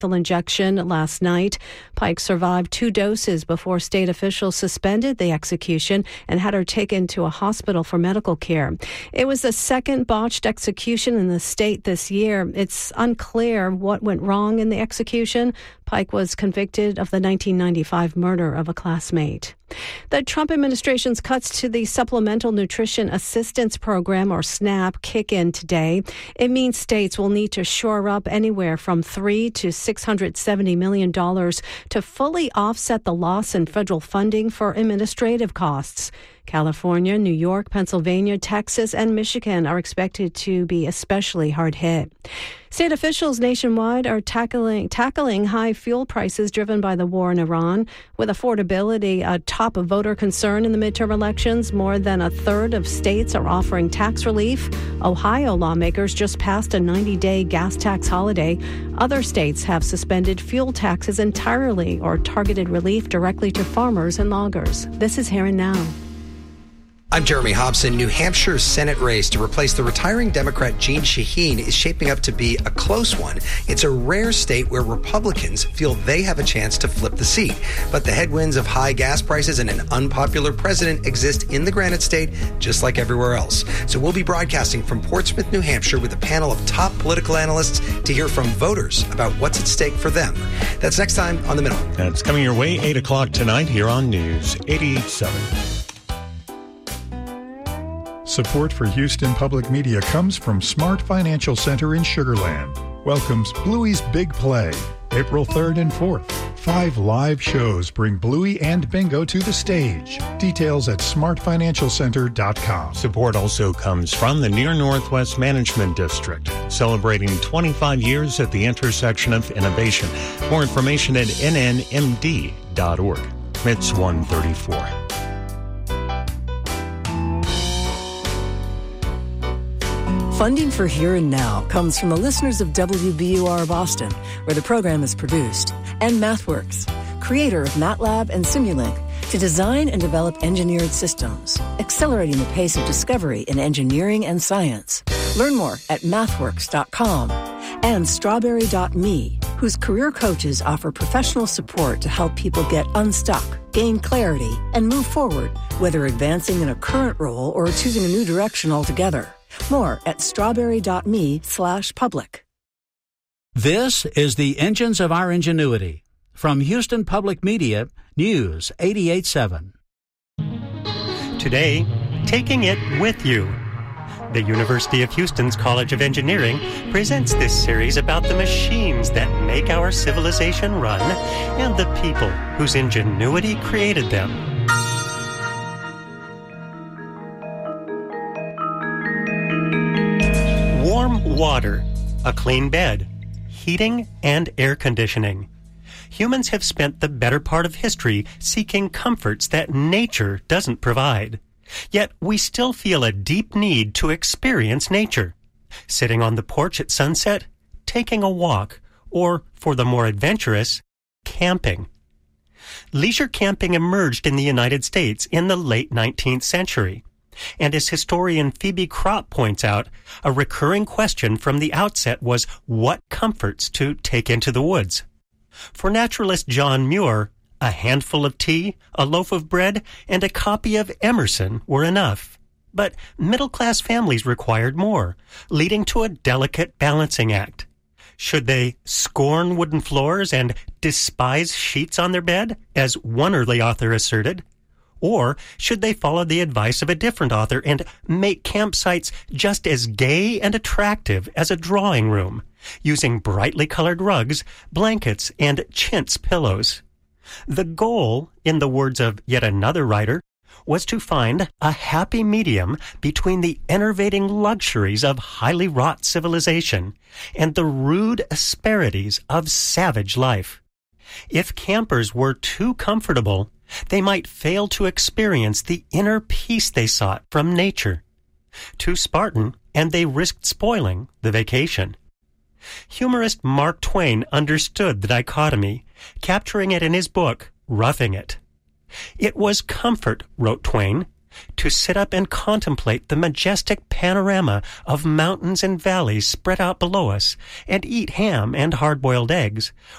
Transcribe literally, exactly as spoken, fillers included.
injection last night. Pike survived two doses before state officials suspended the execution and had her taken to a hospital for medical care. It was the second botched execution in the state this year. It's unclear what went wrong in the execution. Pike was convicted of the nineteen ninety-five murder of a classmate. The Trump administration's cuts to the Supplemental Nutrition Assistance Program, or SNAP, kick in today. It means states will need to shore up anywhere from three to six hundred seventy million dollars to fully offset the loss in federal funding for administrative costs. California, New York, Pennsylvania, Texas, and Michigan are expected to be especially hard hit. State officials nationwide are tackling tackling high fuel prices driven by the war in Iran. With affordability a top voter concern in the midterm elections, more than a third of states are offering tax relief. Ohio lawmakers just passed a ninety-day gas tax holiday. Other states have suspended fuel taxes entirely or targeted relief directly to farmers and loggers. This is Here and Now. I'm Jeremy Hobson. New Hampshire's Senate race to replace the retiring Democrat Jeanne Shaheen is shaping up to be a close one. It's a rare state where Republicans feel they have a chance to flip the seat. But the headwinds of high gas prices and an unpopular president exist in the Granite State just like everywhere else. So we'll be broadcasting from Portsmouth, New Hampshire with a panel of top political analysts to hear from voters about what's at stake for them. That's next time on The Middle. That's coming your way, eight o'clock tonight here on News eighty-eight seven. Support for Houston Public Media comes from Smart Financial Center in Sugar Land. Welcomes Bluey's Big Play, April third and fourth. Five live shows bring Bluey and Bingo to the stage. Details at smart financial center dot com. Support also comes from the Near Northwest Management District, celebrating twenty-five years at the intersection of innovation. More information at N N M D dot org. It's one thirty-four. Funding for Here and Now comes from the listeners of W B U R Boston, where the program is produced, and MathWorks, creator of MATLAB and Simulink, to design and develop engineered systems, accelerating the pace of discovery in engineering and science. Learn more at mathworks dot com. And strawberry dot me, whose career coaches offer professional support to help people get unstuck, gain clarity, and move forward, whether advancing in a current role or choosing a new direction altogether. More at strawberry dot me slash public. This is the Engines of Our Ingenuity. From Houston Public Media, News eighty-eight seven. Today, taking it with you. The University of Houston's College of Engineering presents this series about the machines that make our civilization run and the people whose ingenuity created them. Warm water, a clean bed, heating, and air conditioning. Humans have spent the better part of history seeking comforts that nature doesn't provide. Yet we still feel a deep need to experience nature. Sitting on the porch at sunset, taking a walk, or, for the more adventurous, camping. Leisure camping emerged in the United States in the late nineteenth century. And as historian Phoebe Kropp points out, a recurring question from the outset was what comforts to take into the woods. For naturalist John Muir, a handful of tea, a loaf of bread, and a copy of Emerson were enough. But middle-class families required more, leading to a delicate balancing act. Should they scorn wooden floors and despise sheets on their bed, as one early author asserted? Or should they follow the advice of a different author and make campsites just as gay and attractive as a drawing room, using brightly colored rugs, blankets, and chintz pillows? The goal, in the words of yet another writer, was to find a happy medium between the enervating luxuries of highly wrought civilization and the rude asperities of savage life. If campers were too comfortable, they might fail to experience the inner peace they sought from nature. Too Spartan, and they risked spoiling the vacation. Humorist Mark Twain understood the dichotomy, capturing it in his book, Roughing It. It was comfort, wrote Twain, to sit up and contemplate the majestic panorama of mountains and valleys spread out below us, and eat ham and hard-boiled eggs,